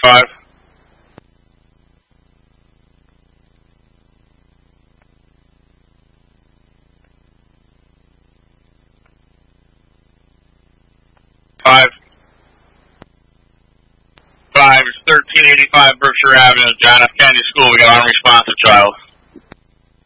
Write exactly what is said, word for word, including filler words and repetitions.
five. Five. Five, thirteen eighty-five Berkshire Avenue, John F. Kennedy School. We got on responsive child.